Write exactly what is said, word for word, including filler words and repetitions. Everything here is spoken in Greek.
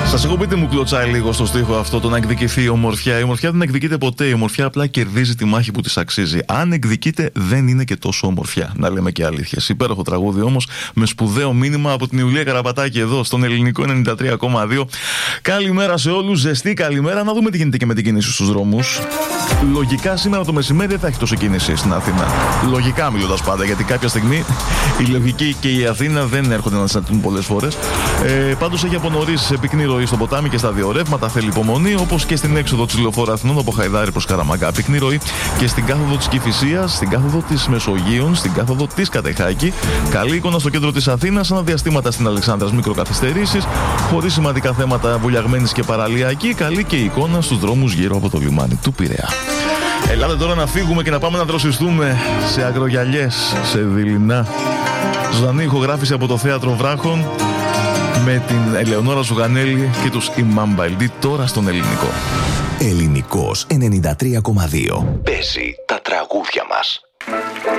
Σας έχω πει τι μου κλωτσάει λίγο στο στίχο αυτό, το να εκδικηθεί η ομορφιά. Η ομορφιά δεν εκδικείται ποτέ. Η ομορφιά απλά κερδίζει τη μάχη που της αξίζει. Αν εκδικείται, δεν είναι και τόσο ομορφιά. Να λέμε και αλήθειες. Υπέροχο τραγούδι όμως, με σπουδαίο μήνυμα από την Ιουλία Καραπατάκη εδώ, στον Ελληνικό ενενήντα τρία κόμμα δύο. Καλημέρα σε όλους, ζεστή καλημέρα. Να δούμε τι γίνεται και με την κίνηση στους δρόμους. Λογικά σήμερα το μεσημέρι δεν θα έχει τόσο κίνηση στην Αθήνα. Λογικά μιλώντας πάντα, γιατί κάποια στιγμή η λογική και η Αθήνα δεν έρχονται να συναντούν πολλές φορές. Ε, πάντως έχει από νωρίς πυκνή ροή στο ποτάμι και στα δύο ρεύματα, θέλει υπομονή, όπως και στην έξοδο της Λεωφόρου Αθηνών από Χαϊδάρη προς Καραμαγκά. Πυκνή ροή και στην κάθοδο της Κηφισίας, στην κάθοδο της Μεσογείων, στην κάθοδο της Κατεχάκη. Καλή εικόνα στο κέντρο της Αθήνας, αναδιαστήματα στην Αλεξάνδρας, μικροκαθυστερήσεις, χωρίς σημαντικά θέματα βουλιαγμένης και παραλιακή. Καλή και εικόνα στους δρόμους γύρω από το λιμάνι του Πειραιά. Ελάτε τώρα να φύγουμε και να πάμε να δροσιστούμε σε αγρογιαλιές, σε δειλινά. Ζωντανή ηχογράφηση από το Θέατρο Βράχων με την Ελεονόρα Ζουγανέλη και τους Imam Baldi, τώρα στον Ελληνικό. Ελληνικός ενενήντα τρία κόμμα δύο. Παίζει τα τραγούδια μας.